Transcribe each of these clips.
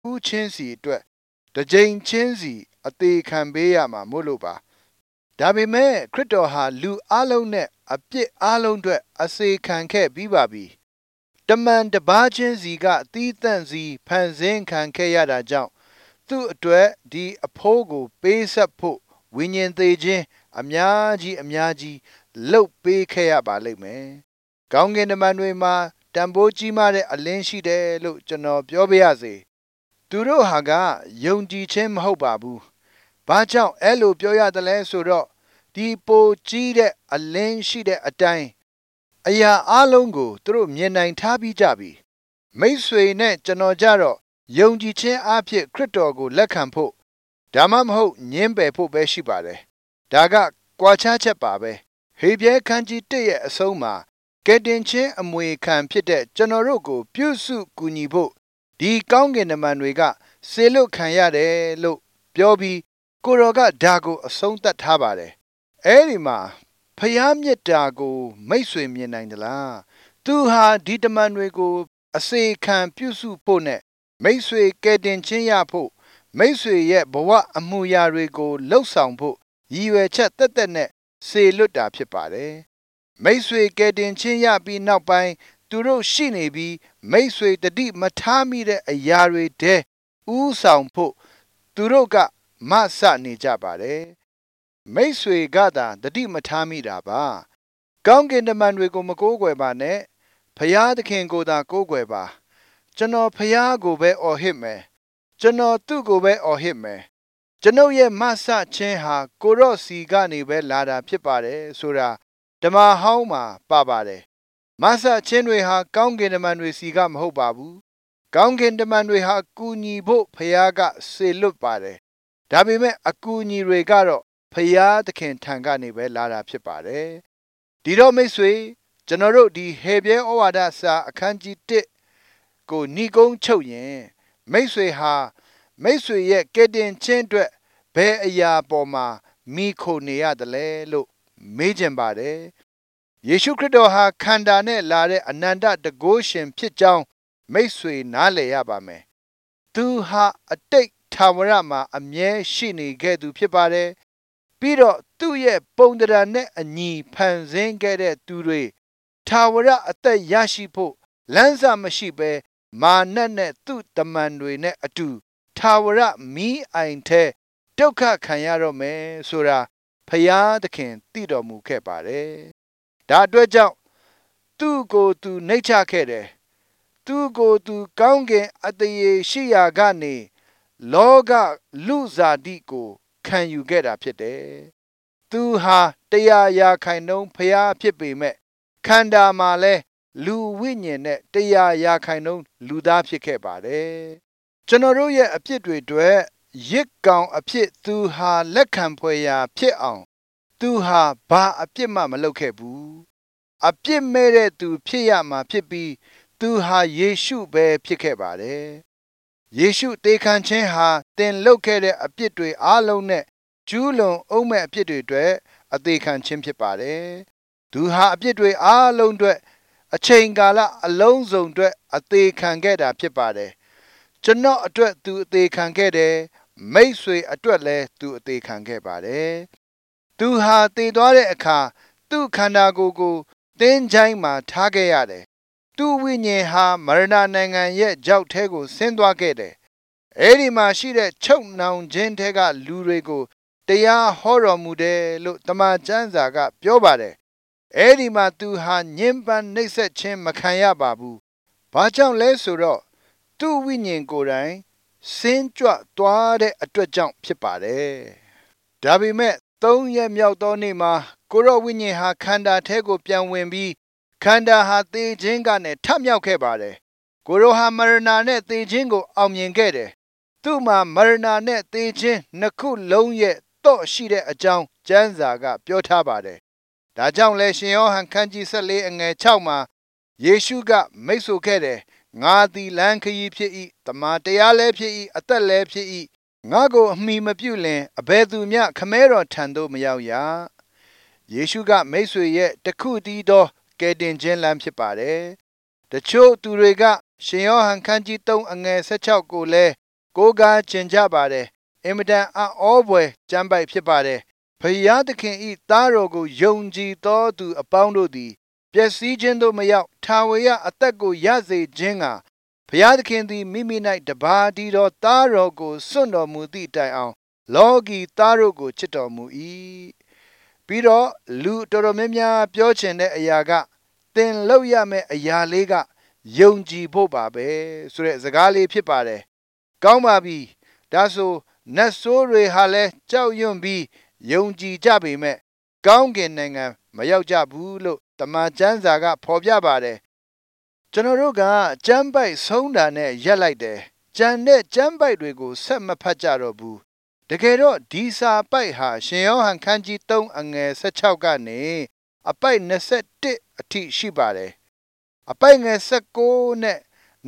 ဦးချင်းစီအတွက်တစ်ကြိမ်ချင်းစီအသေးခံပေးရမှာမို့လို့ပါဒါပေမဲ့ခရစ်တော်ဟာလူအလုံးနဲ့အပြစ်အလုံးအတွက်အစေခံခဲ့ပြီးပါပြီတမန်တပါးချင်းစီကသီးသန့်စီဖန်ဆင်းခံခဲ့ရတာကြောင့်သူ့အတွက်ဒီအဖိုးကိုပေးဆက်ဖို့ဝိညာဉ်သေးခြင်းအများကြီးလှုပ်ပေးခဲ့ရပါလိမ့်မယ်။ကောင်းကင်တမန်တွေမှာတန်ဖိုးကြီးမားတဲ့အလင်းရှိတယ်လို့ကျွန်တော်ပြောပြရစေ။သူတို့ဟာကယုံကြည်ခြင်းမဟုတ်ပါဘူး။ဘာကြောင့်အဲ့လိုပြောရတယ်လဲဆိုတော့ဒီပိုကြီးတဲ့အလင်းရှိတဲ့အတိုင်းအရာအလုံးကိုသူတို့မြင်နိုင်ထားပြီးကြပြီ။မိတ်ဆွေနဲ့ကျွန်တော်ကြတော့ယုံကြည်ခြင်းအဖြစ်ခရစ်တော်ကိုလက်ခံဖို့ဒါမှမဟုတ်ညှင်းပယ်ဖို့ပဲရှိပါတယ်။ဒါကကွာခြားချက်ပါပဲ။ဟေဘရဲခန်းကြီး1ရဲ့အဆုံးမှာကယ်တင်ခြင်းအမွေခံဖြစ်တဲ့ကျွန်တော်တို့ကိုပြုစုကူညီဖို့ဒီကောင်းကင်တမန်တွေကစေလွတ်ခံရတယ်လို့ပြောပြီးကိုတော်ကဒါကိုအဆုံးသတ်ထားပါတယ်။အဲဒီမှာဖျားမြစ်တာကိုမိတ်ဆွေမြင်နိုင်သလား။သူဟာဒီတမန်တွေကိုအစေခံပြုစုဖို့နဲ့မိတ်ဆွေကယ်တင်ခြင်းရဖို့မိတ်ဆွေရဲ့ဘဝအမှုရာတွေကိုလှုပ်ဆောင်ဖို့ရည်ရွယ်ချက်တက်နဲ့စေလွတ်တာဖြစ်ပါတယ်။မိတ်ဆွေကယ်တင်ခြင်းရပြီးနောက်ပိုင်းသူတို့ရှိနေပြီးမိတ်ဆွေတတိမထားမိတဲ့အရာတွေတဲဥဆောင်ဖို့သူတို့ကမဆနေကြပါတယ်။မိတ်ဆွေကသာတတိမထားမိတာပါ။ကောင်းကင်တမန်တွေကိုမကိုးကွယ်ပါနဲ့။ဖယားသခင်ကိုသာကိုးကွယ်ပါ။ကျွန်တော်ဖယားကိုပဲအော်ဟစ်မယ်။ကျွန်တော်သူ့ကိုပဲအော်ဟစ်မယ်။ကျွန်ုပ်ရဲ့မဆခြင်းဟာကိုရော့စီကနေပဲလာတာဖြစ်ပါတယ်ဆိုတာဓမ္မဟောင်းမှာပါပါတယ်။မဆခြင်းတွေဟာကောင်းကင်တမန်တွေစီကမဟုတ်ပါဘူး။ကောင်းကင်တမန်တွေဟာကူညီဖို့ဖယားကစေလွတ်ပါတယ်။ဒါပေမဲ့အကူအညီတွေကတော့ဖယားသခင်ထံကနေပဲလာတာဖြစ်ပါတယ်။ဒီတော့မိတ်ဆွေကျွန်တော်တို့ဒီဟေဘရဲဩဝါဒစာအခန်းကြီး1ကိုဏိကုံးချုပ်ရင်မိတ်ဆွေဟာမိတ်ဆွေရဲ့ကယ်တင်ခြင်းအတွက်ဘယ်အရာပေါ်မှာမိခိုနေရတယ်လဲလို့မေးချင်ပါတယ်။ယေရှုခရစ်တော်ဟာခန္ဓာနဲ့လာတဲ့အနန္တတန်ခိုးရှင်ဖြစ်ကြောင်းမိတ်ဆွေနားလည်ရပါမယ်။သူဟာအတိတ်ထာဝရမှာအမြဲရှိနေခဲ့သူဖြစ်ပါတယ်။ပြီးတော့သူ့ရဲ့ပုံသဏ္ဍာန်နဲ့အညီဖန်ဆင်းခဲ့တဲ့သူတွေထာဝရအသက်ရရှိဖို့လမ်းစာမရှိဘဲမာနနဲ့သူ့တမန်တွေနဲ့အတူထာဝရမီးအိုင်ထဲဒုက္ခခံရတော့မယ်ဆိုတာဖယားသခင်သိတော်မူခဲ့ပါတယ်။ဒါအတွက်ကြောင့်သူ့ကိုယ်သူနှိမ့်ချခဲ့တယ်။သူ့ကိုယ်သူကောင်းကင်အတရေရှိရာကနေလောကလူစားတိကိုခံယူခဲ့တာဖြစ်တယ်။သူဟာ100%ဖယားဖြစ်ပေမဲ့ခန္ဓာမှာလဲလူဝိညာဉ်နဲ့100%လူသားဖြစ်ခဲ့ပါတယ်။ကျွန်တော်တို့ရဲ့အဖြစ်တွေအတွက်ရစ်ကောင်အဖြစ်သူဟာလက်ခံဖွယ်ရာဖြစ်အောင်သူဟာဘာအပြစ်မှမလုပ်ခဲ့ဘူး။အပြစ်မဲ့တဲ့သူဖြစ်ရမှာဖြစ်ပြီးသူဟာယေရှုပဲဖြစ်ခဲ့ပါတယ်။ယေရှုသေခံခြင်းဟာတင်လုပ်ခဲ့တဲ့အပြစ်တွေအားလုံးနဲ့ကျူးလွန်အောင်မဲ့အပြစ်တွေအတွက်အသေးခံခြင်းဖြစ်ပါတယ်။သူဟာအပြစ်တွေအားလုံးအတွက်အချိန်ကာလအလုံးစုံအတွက်အသေးခံခဲ့တာဖြစ်ပါတယ်။ကျွန်တော်အတွက်သူအသေးခံခဲ့တယ်။မိတ်ဆွေအတွက်လည်းသူအသေးခံခဲ့ပါတယ်။သူဟာတည်သွားတဲ့အခါသူ့ခန္ဓာကိုယ်ကိုသင်္ချိုင်းမှာထားခဲ့ရတယ်။သူ့ဝိညာဉ်ဟာမရဏနိုင်ငံရဲ့ကြောက်ထဲကိုဆင်းသွားခဲ့တယ်။အဲဒီမှာရှိတဲ့ချုပ်နှောင်ခြင်းထဲကလူတွေကိုတရားဟောတော်မူတယ်လို့တမန်ကျမ်းစာကပြောပါတယ်။အဲဒီမှာသူဟာညှဉ်းပန်းနှိပ်စက်ခြင်းမခံရပါဘူး။ဘာကြောင့်လဲဆိုတော့သူ့ဝိညာဉ်ကိုယ်တိုင်ဆင်းကြွသွားတဲ့အတွက်ကြောင့်ဖြစ်ပါတယ်။ဒါပေမဲ့3ရက်မြောက်သောနေ့မှာကိုရော့ဝိညာဉ်ဟာခန္ဓာထဲကိုပြန်ဝင်ပြီးခန္ဓာဟာသေခြင်းကနေထမြောက်ခဲ့ပါတယ်။ကိုရောဟာမရဏနဲ့သေခြင်းကိုအောင်မြင်ခဲ့တယ်။သူ့မှာမရဏနဲ့သေခြင်းနှစ်ခုလုံးရဲ့တော့ရှိတဲ့အကြောင်းကျမ်းစာကပြောထားပါတယ်။ဒါကြောင့်လဲရှင်ယောဟန်ခန်းကြီး14အငယ်6မှာယေရှုကမိတ်ဆိုခဲ့တယ်။ငါသည်လမ်းခရီးဖြစ်၏တမန်တရားလည်းဖြစ်၏အသက်လည်းဖြစ်၏ငါကိုအမိမပြုလင်အဘယ်သူမျှခမဲတော်ထံသို့မရောက်ရ။ယေရှုကမိတ်ဆွေရဲ့တခုတည်းသောကယ်တင်ခြင်းလမ်းဖြစ်ပါတယ်။တချို့သူတွေကရှင်ယောဟန်ခန်းကြီး3အငယ်16ကိုလည်းကိုးကားကျင့်ကြပါတယ်အင်မတန်အောဘွယ်ကျမ်းပိုက်ဖြစ်ပါတယ်ဖယားသခင်ဤသားတော်ကိုယုံကြည်သောသူအပေါင်းတို့သည်ပျက်စီးခြင်းသို့မရောက်ထာဝရအသက်ကိုရစေခြင်းကဖယားသခင်သည်မိမိ၌တပါးတည်းသောသားတော်ကိုစွန့်တော်မူသည့်တိုင်အောင်လောကီသားတို့ကိုချစ်တော်မူ၏ပြီးတော့လူတော်တော်များများပြောချင်တဲ့အရာကသင်လုပ်ရမယ့်အရာလေးကယုံကြည်ဖို့ပါပဲဆိုတဲ့စကားလေးဖြစ်ပါတယ်ကောင်းပါပြီဒါဆိုနတ်ဆိုးတွေဟာလဲကြောက်ရွံ့ပြီးယုံကြည်ကြပေမဲ့ကောင်းကင်နိုင်ငံမရောက်ကြဘူးလို့တမန်ကျမ်းစာကဖော်ပြပါတယ်ကျွန်တော်တို့ကကျမ်းပိုက်ဆုံးတာနဲ့ရက်လိုက်တယ်ကျန်တဲ့ကျမ်းပိုက်တွေကိုဆက်မဖတ်ကြတော့ဘူးတကယ်တော့ဒီစာပိုက်ဟာရှင်ယောဟန်ခန်းကြီး3အငယ်16ကနေအပိုက်21အထိရှိပါတယ်အပိုက်ငယ်19နဲ့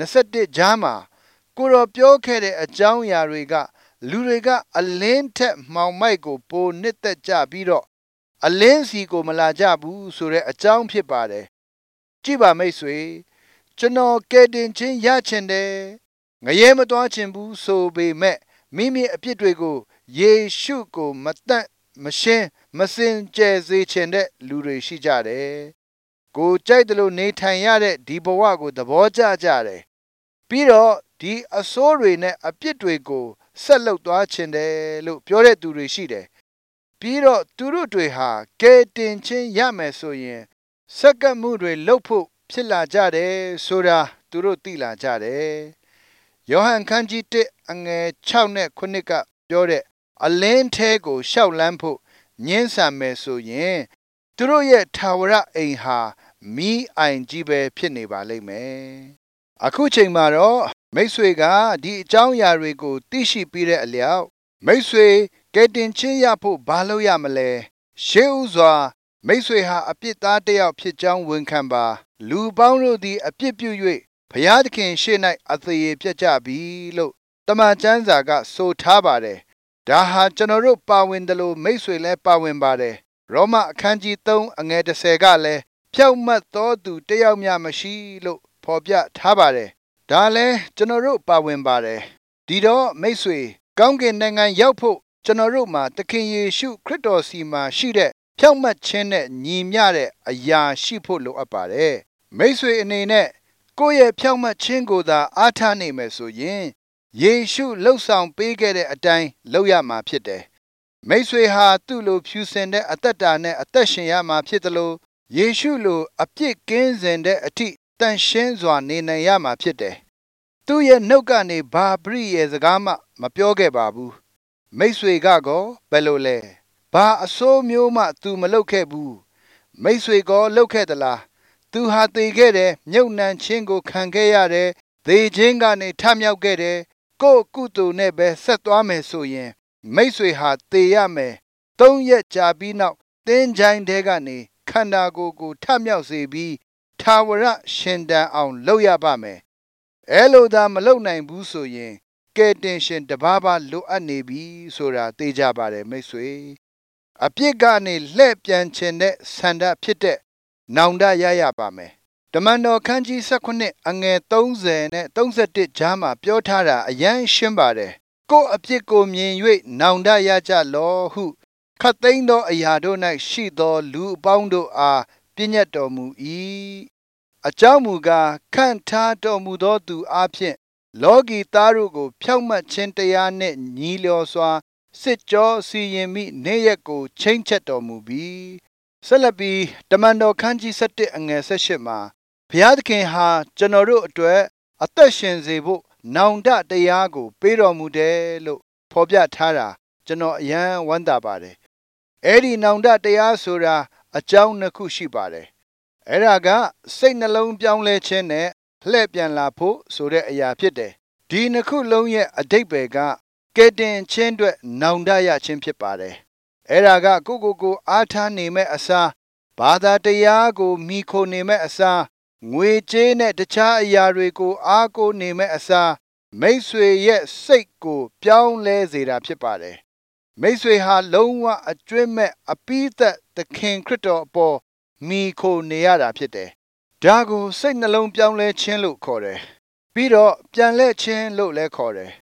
21ကြားမှာကိုတော်ပြောခဲ့တဲ့အကြောင်းအရာတွေကလူတွေကအလင်းထက်မှောင်မိုက်ကိုပိုနှစ်သက်ကြပြီးတော့အလင်းစီကိုမလာကြဘူးဆိုတဲ့အကြောင်းဖြစ်ပါတယ်ကြည့်ပါမိတ်ဆွေကျွန်တော်ကယ်တင်ခြင်းရချင်တယ်ငရဲမသွားချင်ဘူးဆိုပေမဲ့မိမိအပြစ်တွေကိုယေရှုကိုမတတ်မရှင်းမစင်ကြယ်စေချင်တဲ့လူတွေရှိကြတယ်ကိုကြိုက်တယ်လို့နေထိုင်ရတဲ့ဒီဘဝကိုသဘောကျကြတယ်ပြီးတော့ဒီအဆိုးတွေနဲ့အပြစ်တွေကိုဆက်လုပ်သွားချင်တယ်လို့ပြောတဲ့သူတွေရှိတယ်ပြီးတော့သူတို့တွေဟာကယ်တင်ခြင်းရမယ်ဆိုရင်စက္ကမှုတွေလုပ်ဖို့ဖြစ်လာကြတယ်ဆိုတာသူတို့သိလာကြတယ်ယောဟန်ခန်းကြီး1အငယ်6နဲ့9ကပြောတဲ့အလင်းထဲကိုရှောက်လန်းဖို့ညှင်းဆန်မယ်ဆိုရင်သူတို့ရဲ့ထာဝရအိမ်ဟာမီးအိုင်ကြီးပဲဖြစ်နေပါလိမ့်မယ်အခုချိန်မှာတော့မိတ်ဆွေကဒီအကြောင်းအရာတွေကိုသိရှိပြီးတဲ့အလျောက်မိတ်ဆွေကယ်တင်ခြင်းရဖို့ဘာလုပ်ရမလဲရှေးဥစွာမိတ်ဆွေဟာအပြစ်သားတစ်ယောက်ဖြစ်ကြောင်းဝန်ခံပါလူပေါင်းတို့သည်အပြစ်ပြု၍ဘုရားသခင်ရှေ့၌အသရေပြတ်ကြပြီလို့တမန်ကျမ်းစာကဆိုထားပါတယ်ဒါဟာကျွန်တော်တို့ပါဝင်တယ်လို့မိတ်ဆွေလည်းပါဝင်ပါတယ်ရောမအခန်းကြီး3အငယ်10ကလည်းဖြောက်မှတ်သောသူတစ်ယောက်မျှမရှိလို့ဖော်ပြထားပါတယ်ဒါလည်းကျွန်တော်တို့ပါဝင်ပါတယ်ဒီတော့မိတ်ဆွေကောင်းကင်နိုင်ငံရောက်ဖို့ကျွန်တော်တို့မှာသခင်ယေရှုခရစ်တော်စီမှာရှိတဲ့ဖြောက်မှတ်ခြင်းနဲ့ညီမျှတဲ့အရာရှိဖို့လိုအပ်ပါတယ်မိတ်ဆွေအနေနဲ့ကိုယ့်ရဲ့ဖြောက်မှတ်ခြင်းကိုသာအားထားနေမယ်ဆိုရင်ယေရှုလှုပ်ဆောင်ပေးခဲ့တဲ့အတိုင်းလုပ်ရမှာဖြစ်တယ်မိတ်ဆွေဟာသူ့လိုဖြူစင်တဲ့အသက်တာနဲ့အသက်ရှင်ရမှာဖြစ်တယ်လို့ယေရှုလိုအပြစ်ကင်းစင်တဲ့အထိတန်ရှင်းစွာနေနိုင်ရမှာဖြစ်တယ်သူ့ရဲ့နှုတ်ကနေဘာပရိယေစကားမှမပြောခဲ့ပါဘူးမိတ်ဆွေကကောဘယ်လိုလဲဘာအဆိုးမျိုးမှသူမလုပ်ခဲ့ဘူးမိတ်ဆွေကောလုပ်ခဲ့သလားသူဟာသေခဲ့တယ်မြုပ်နှံခြင်းကိုခံခဲ့ရတယ်သေခြင်းကနေထမြောက်ခဲ့တယ်ကိုယ့်ကုသိုလ်နဲ့ပဲဆက်သွားမယ်ဆိုရင်မိတ်ဆွေဟာသေရမယ်3ရက်ကြာပြီးနောက်သင်္ချိုင်းတဲကနေခန္ဓာကိုယ်ကိုထမြောက်စေပြီးထာဝရရှင်တန်အောင်လုပ်ရပါမယ်အဲလိုသာမလုပ်နိုင်ဘူးဆိုရင်ကယ်တင်ရှင်တပါးပါလိုအပ်နေပြီဆိုတာသိကြပါတယ်မိတ်ဆွေအပြစ်ကနေလှည့်ပြန်ခြင်းတဲ့ဆန္ဒဖြစ်တဲ့နောင်တရပါမယ်တမန်တော်ခန်းကြီး19အငယ်30နဲ့31ကြားမှာပြောထားတာအယမ်းရှင်းပါတယ်ကိုယ့်အပြစ်ကိုမြင်၍နောင်တရကြလောဟုခတ်သိမ်းသောအရာတို့၌ရှိသောလူအပေါင်းတို့အားပြညတ်တော်မူ၏အကြောင်းမူကားခန့်ထားတော်မူသောသူအားဖြင့်လောကီသားတို့ကိုဖြောက်မှတ်ခြင်းတရားနှင့်ညီလျော်စွာစစ်ကြောစီရင်မိနေ့ရက်ကိုချိန်ချက်တော်မူပြီးဆက်လက်ပြီးတမန်တော်ခန်းကြီး7အငယ်18မှာဘုရားသခင်ဟာကျွန်တော်တို့အတွက်အသက်ရှင်စေဖို့နောင်တတရားကိုပေးတော်မူတယ်လို့ဖော်ပြထားတာကျွန်တော်အယံဝမ်းသာပါတယ်အဲ့ဒီနောင်တတရားဆိုတာအကြောင်းနှစ်ခုရှိပါတယ်အဲ့ဒါကစိတ်နှလုံးပြောင်းလဲခြင်းနဲ့လှည့်ပြန်လာဖို့ဆိုတဲ့အရာဖြစ်တယ်ဒီနှစ်ခုလုံးရဲ့အဓိပ္ပာယ်ကကယ်တင်ခြင်းအတွက်နောင်တရခြင်းဖြစ်ပါတယ်အဲ့ဒါကကိုအားထားနေမဲ့အစားဘာသာတရားကိုမိခိုနေမဲ့အစားငွေကြေးနဲ့တခြားအရာတွေကိုအားကိုးနေမဲ့အစားမိတ်ဆွေရဲ့စိတ်ကိုပြောင်းလဲစေတာဖြစ်ပါတယ်မိတ်ဆွေဟာလုံးဝအကျွင့်မဲ့အပိသက်သခင်ခရစ်တော်အပေါ်မိခိုနေရတာဖြစ်တယ်ဒါကိုစိတ်နှလုံးပြောင်းလဲခြင်းလို့ခေါ်တယ်ပြီးတော့ပြန်လဲခြင်းလို့လည်းခေါ်တယ်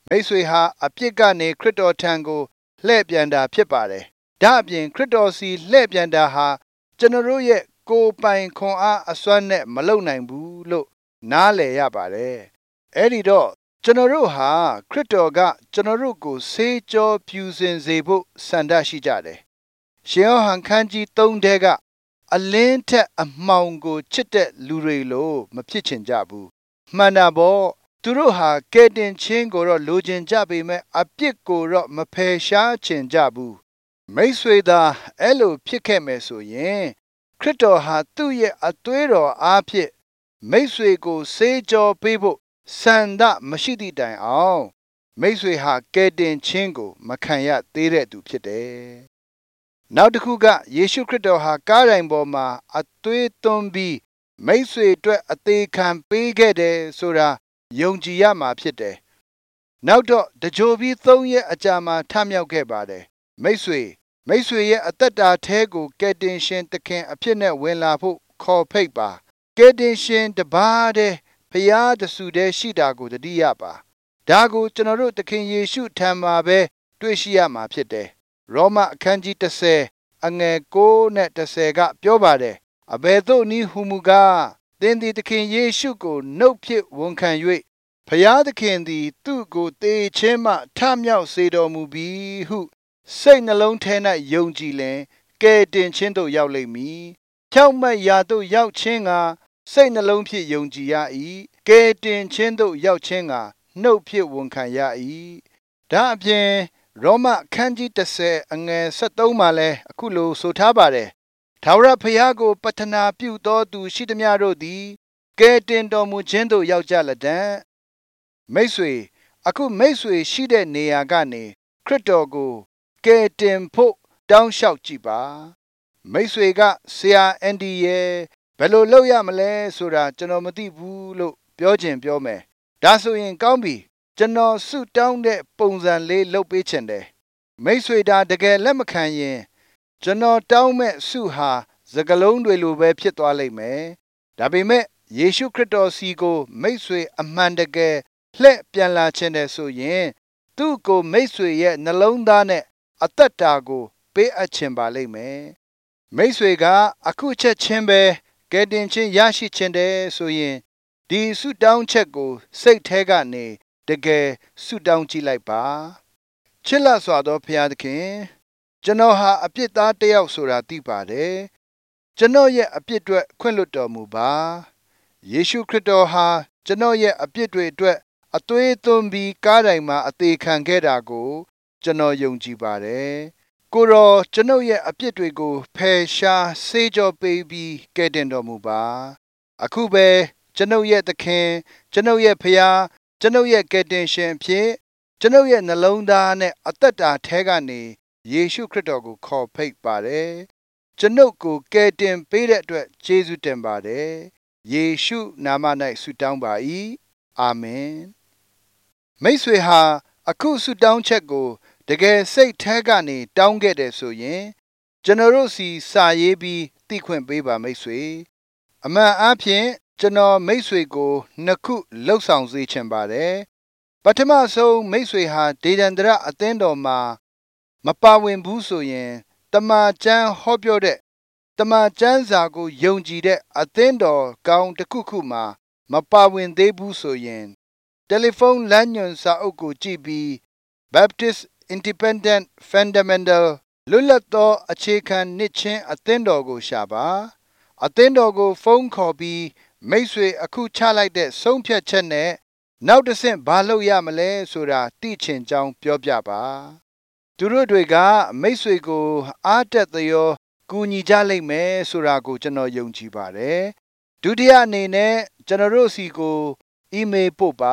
မိတ်ဆွေဟာအပြစ်ကနေခရစ်တော်ထံကိုလှည့်ပြန်တာဖြစ်ပါတယ်။ဒါအပြင်ခရစ်တော်စီလှည့်ပြန်တာဟာကျွန်တော်တို့ရဲ့ကိုယ်ပိုင်ခွန်အားအစွမ်းနဲ့မလုပ်နိုင်ဘူးလို့နားလည်ရပါတယ်။အဲ့ဒီတော့ကျွန်တော်တို့ဟာခရစ်တော်ကကျွန်တော်တို့ကိုဆေးကြောပြူစင်စေဖို့ဆန္ဒရှိကြတယ်။ရှင်ယောဟန်ခန်းကြီး3ထဲကအလင်းထက်အမှောင်ကိုချစ်တဲ့လူတွေလို့မဖြစ်ချင်ကြဘူး။မှန်တာပေါ့သူတို့ဟာကယ်တင်ခြင်းကိုတော့လိုချင်ကြပေမဲ့အပြစ်ကိုတော့မဖယ်ရှားချင်ကြဘူး။မိတ်ဆွေသာအဲ့လိုဖြစ်ခဲ့မယ်ဆိုရင်ခရစ်တော်ဟာသူ့ရဲ့အသွေးတော်အားဖြင့်မိတ်ဆွေကိုဆေးကြောပေးဖို့ဆန္ဒမရှိသည့်တိုင်အောင်မိတ်ဆွေဟာကယ်တင်ခြင်းကိုမခံရသေးတဲ့သူဖြစ်တယ်။နောက်တစ်ခုကယေရှုခရစ်တော်ဟာကားတိုင်ပေါ်မှာအသွေးသွန်းပြီးမိတ်ဆွေအတွက်အသေးခံပေးခဲ့တယ်ဆိုတာယုံကြည်ရမှာဖြစ်တယ်။နောက်တော့တကြိုပြီး3ရက်အကြာမှာထမြောက်ခဲ့ပါတယ်။မိတ်ဆွေရဲ့အသက်တာထဲကိုကယ်တင်ရှင်သခင်အဖြစ်နဲ့ဝင်လာဖို့ခေါ်ဖိတ်ပါ။ကယ်တင်ရှင်တပါးတည်းဖျားတဆူတည်းရှိတာကိုတတိယပါ။ဒါကိုကျွန်တော်တို့သခင်ယေရှုထံမှာပဲတွေ့ရှိရမှာဖြစ်တယ်။ရောမအခန်းကြီး10အငယ်9နဲ့10ကပြောပါတယ်။အဘယ်သို့နည်းဟုမူကားသင်သည်သခင်ယေရှုကိုနှုတ်ဖြင့်ဝန်ခံ၍ဖျားသခင်သည်သူ့ကိုသေခြင်းမှထမြောက်စေတော်မူပြီဟုစိတ်နှလုံးထဲ၌ယုံကြည်လင်ကယ်တင်ခြင်းသို့ရောက်လိမ့်မည်။ဖြောင့်မတ်ရာသို့ရောက်ခြင်းကစိတ်နှလုံးဖြင့်ယုံကြည်ရ၏ကယ်တင်ခြင်းသို့ရောက်ခြင်းကနှုတ်ဖြင့်ဝန်ခံရ၏ဒါအပြင်ရောမအခန်းကြီး10အငယ်73မှာလည်းအခုလိုဆိုထားပါတယ်ထာဝရဘုရားကိုပတနာပြုသောသူရှိသမျှတို့သည်ကယ်တင်တော်မူခြင်းသို့ရောက်ကြလတံ့မိတ်ဆွေအခုမိတ်ဆွေရှိတဲ့နေရာကနေခရစ်တော်ကိုကယ်တင်ဖို့တောင်းလျှောက်ကြည့်ပါမိတ်ဆွေကဆရာအန်ဒီရဲ့ဘယ်လိုလုပ်ရမလဲဆိုတာကျွန်တော်မသိဘူးလို့ပြောချင်ပြောမယ်ဒါဆိုရင်ကောင်းပြီကျွန်တော်ဆုတောင်းတဲ့ပုံစံလေးလုပ်ပေးချင်တယ်မိတ်ဆွေဒါတကယ်လက်မခံရင်ကျွန်တော်တောင်းမဲ့ဆုဟာစကလုံးတွေလိုပဲဖြစ်သွားလိမ့်မယ်ဒါပေမဲ့ယေရှုခရစ်တော်စီကိုမိတ်ဆွေအမှန်တကယ်လှည့်ပြန်လာခြင်းတဲ့ဆိုရင်သူ့ကိုမိတ်ဆွေရဲ့နှလုံးသားနဲ့အသက်တာကိုပေးအပ်ခြင်းပါလိမ့်မယ်မိတ်ဆွေကအခုချက်ချင်းပဲကယ်တင်ခြင်းရရှိခြင်းတဲ့ဆိုရင်ဒီဆုတောင်းချက်ကိုစိတ်ထဲကနေတကယ်ဆုတောင်းကြည့်လိုက်ပါချစ်လစွာသောဘုရားသခင်ကျွန်တော်ဟာအပြစ်သားတစ်ယောက်ဆိုတာသိပါတယ်ကျွန်တော်ရဲ့အပြစ်အတွက်ခွင့်လွှတ်တော်မူပါယေရှုခရစ်တော်ဟာကျွန်တော်ရဲ့အပြစ်တွေအတွက်အသွေးသွန်းပြီးကားတိုင်မှာအသေးခံခဲ့တာကိုကျွန်တော်ယုံကြည်ပါတယ်ကိုရောကျွန်ုပ်ရဲ့အပြစ်တွေကိုဖယ်ရှားဆေးကြောပေးပြီးကယ်တင်တော်မူပါအခုပဲကျွန်ုပ်ရဲ့သခင်ကျွန်ုပ်ရဲ့ဖခင်ကျွန်ုပ်ရဲ့ကယ်တင်ရှင်ဖြစ်ကျွန်ုပ်ရဲ့နှလုံးသားနဲ့အသက်တာထဲကနေယေရှုခရစ်တော်ကိုခေါ်ဖိတ်ပါတယ်ကျွန်ုပ်ကိုကယ်တင်ပေးတဲ့အတွက်ယေရှုတင်ပါတယ်ယေရှုနာမ၌ဆုတောင်းပါ၏အာမင်မိတ်ဆွေဟာအခုဆုတောင်းချက်ကိုတကယ်စိတ်ထဲကနေတောင်းခဲ့တယ်ဆိုရင်ကျွန်တော်တို့စီစာရေးပြီးသိခွင့်ပေးပါမိတ်ဆွေအမှန်အားဖြင့်ကျွန်တော်မိတ်ဆွေကိုနှစ်ခုလှုပ်ဆောင်စေချင်ပါတယ်ပထမဆုံးမိတ်ဆွေဟာဒေသန္တရအသင်းတော်မှာမပါဝင်ဘူးဆိုရင်တမန်ကျမ်းဟောပြောတဲ့တမန်ကျမ်းစာကိုယုံကြည်တဲ့အသင်းတော်ကောင်းတစ်ခုခုမှာမပါဝင်သေးဘူးဆိုရင်တယ်လီဖုန်းလမ်းညွှန်စာအုပ်ကိုကြည့်ပြီး Baptist Independent Fundamental လွတ်လပ်သောအခြေခံနှစ်ချင်းအသင်းတော်ကိုရှာပါအသင်းတော်ကိုဖုန်းခေါ်ပြီးမိတ်ဆွေအခုချလိုက်တဲ့ဆုံးဖြတ်ချက်နဲ့နောက်တစ်ဆင့်ဘာလုပ်ရမလဲဆိုတာသိချင်ကြောင်းပြောပြပါသူတို့တွေကမိတ်ဆွေကိုအားတက်သရောကူညီကြလိမ့်မယ်ဆိုတာကိုကျွန်တော်ယုံကြည်ပါတယ်ဒုတိယအနေနဲ့ကျွန်တော်တို့စီကိုအီးမေးလ်ပို့ပါ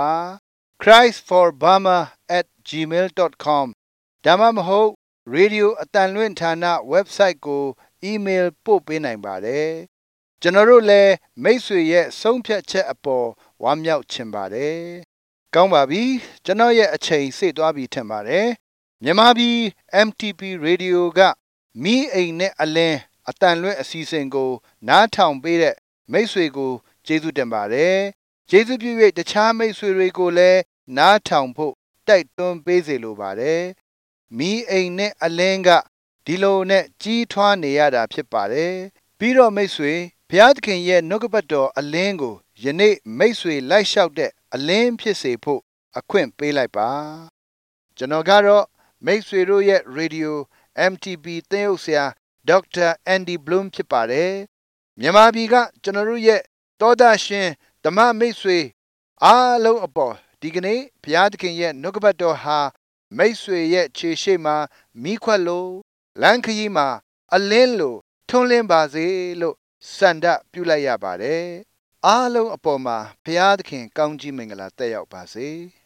christforburma@gmail.com ဒါမှမဟုတ်ရေဒီယိုအတန်လွင့်ဌာန website ကိုအီးမေးလ်ပို့ပေးနိုင်ပါတယ်ကျွန်တော်တို့လည်းမိတ်ဆွေရဲ့ဆုံးဖြတ်ချက်အပေါ်ဝမ်းမြောက်ချင်ပါတယ်ကောင်းပါပြီကျွန်တော်ရဲ့အချိန်စေ့သွားပြီထင်ပါတယ်မြန်မာပြည် MTP Radio ကမီးအိမ်နဲ့အလင်းအတန်လွင့်အစီအစဉ်ကိုနားထောင်ပေးတဲ့မိတ်ဆွေကိုကျေးဇူးတင်ပါတယ်ကျေးဇူးပြု၍တခြားမိတ်ဆွေတွေကိုလည်းနားထောင်ဖို့တိုက်တွန်းပေးစေလိုပါတယ်။မိအိမ်နဲ့အလင်းကဒီလိုနဲ့ကြီးထွားနေရတာဖြစ်ပါတယ်။ပြီးတော့မိတ်ဆွေဘုရားသခင်ရဲ့နှုတ်ကပတ်တော်အလင်းကိုယနေ့မိတ်ဆွေလိုက်လျှောက်တဲ့အလင်းဖြစ်စေဖို့အခွင့်ပေးလိုက်ပါ။ကျွန်တော်ကတော့မိတ်ဆွေတို့ရဲ့ရေဒီယို MTB သင်းအုပ်ဆရာဒေါက်တာအန်ဒီဘလုံးဖြစ်ပါတယ်။မြန်မာပြည်ကကျွန်တော်တို့ရဲ့သောတာရှင်ဓမ္မမိတ်ဆွေအားလုံးအပေါ်ဒီကနေ့ဘုရားသခင်ရဲ့နှုတ်ကပတ်တော်ဟာမိတ်ဆွေရဲ့ခြေရှိမှာမိခွက်လို့လမ်းခရီးမှာအလင်းလို့ထွန်းလင်းပါစေလို့စန္ဒပြုလိုက်ရပါတယ်။အားလုံးအပေါ်မှာဘုရားသခင်ကောင်းကြီးမင်္ဂလာတက်ရောက်ပါစေ။